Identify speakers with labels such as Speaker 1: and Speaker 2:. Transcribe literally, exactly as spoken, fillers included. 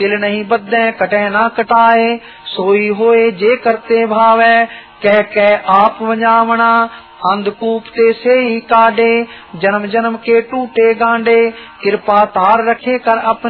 Speaker 1: तिल नहीं बद्दे कटे ना कटाए, सोई होए जे करते भावे, कह कह आप वंजावना, अंधकूप ते से ही काडे, जन्म जन्म के टूटे गांडे, कृपा तार रखे कर अपने